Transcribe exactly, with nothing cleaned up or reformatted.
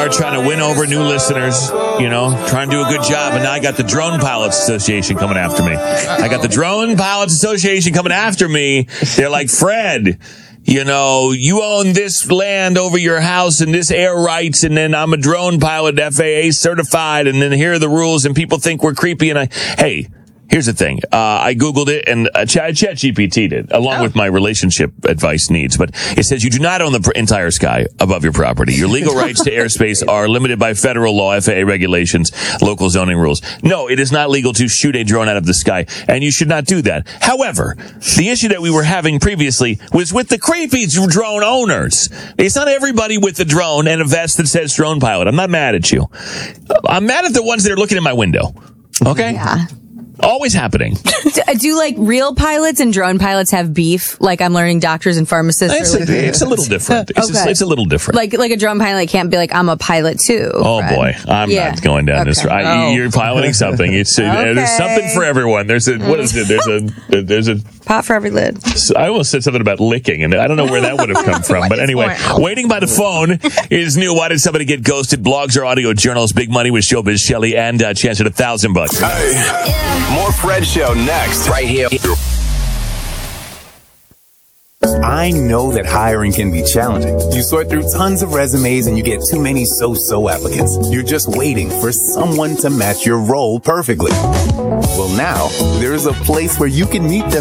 are trying to win over new listeners, you know, trying to do a good job. And now I got the Drone Pilots Association coming after me. I got the Drone Pilots Association coming after me. They're like, Fred, you know, you own this land over your house and this air rights, and then I'm a drone pilot, F A A certified, and then here are the rules, and people think we're creepy. And I, hey, here's the thing. Uh, I Googled it, and uh, Chat G P T did, along oh. with my relationship advice needs. But it says you do not own the pr- entire sky above your property. Your legal rights to airspace are limited by federal law, F A A regulations, local zoning rules. No, it is not legal to shoot a drone out of the sky, and you should not do that. However, the issue that we were having previously was with the creepy drone owners. It's not everybody with a drone and a vest that says drone pilot. I'm not mad at you. I'm mad at the ones that are looking in my window. Okay? Yeah. Always happening. do, do like real pilots and drone pilots have beef? Like I'm learning doctors and pharmacists. It's, like, a, it's a little different. It's, okay. a, it's a little different. Like like a drone pilot can't be like, I'm a pilot too. Oh Fred. boy, I'm yeah. not going down okay. this. I, oh. You're piloting something. It's okay. uh, there's something for everyone. There's a what is it? There's a there's a pot for every lid. I almost said something about licking, and I don't know where that would have come from. But anyway, waiting by the phone is new. Why did somebody get ghosted? Blogs or audio journals. Big money with Showbiz Shelley and uh, chance at a thousand bucks. Hey, yeah. More Fred Show next, right here. I know that hiring can be challenging. You sort through tons of resumes and you get too many so-so applicants. You're just waiting for someone to match your role perfectly. Well, now there's a place where you can meet them